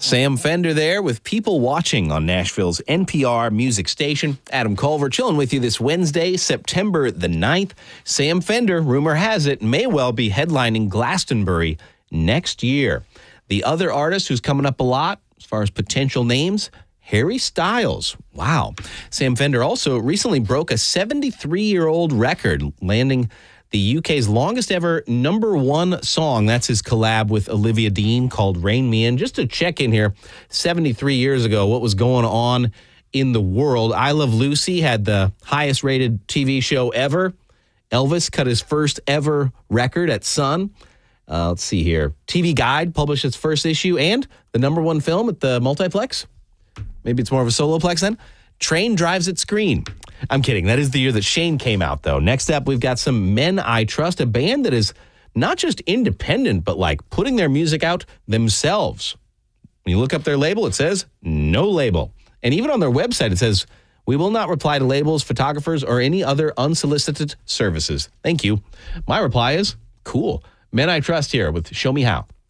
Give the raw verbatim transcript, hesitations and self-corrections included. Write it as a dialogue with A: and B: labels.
A: Sam Fender there with People Watching on Nashville's N P R music station. Adam Culver chilling with you this Wednesday, September the ninth. Sam Fender, rumor has it, may well be headlining Glastonbury next year. The other artist who's coming up a lot as far as potential names, Harry Styles. Wow. Sam Fender also recently broke a seventy-three-year-old record, landing the U K's longest ever number one song. That's his collab with Olivia Dean called Rain Me In. Just to check in here, seventy-three years ago, what was going on in the world? I Love Lucy had the highest rated T V show ever. Elvis cut his first ever record at Sun. Uh, let's see here. T V Guide published its first issue, and the number one film at the multiplex. Maybe it's more of a soloplex then. Train drives its screen. I'm kidding. That is the year that Shane came out, though. Next up, we've got some Men I Trust, a band that is not just independent, but like putting their music out themselves. When you look up their label, it says no label. And even on their website, it says, we will not reply to labels, photographers, or any other unsolicited services. Thank you. My reply is, cool. Men I Trust here with Show Me How.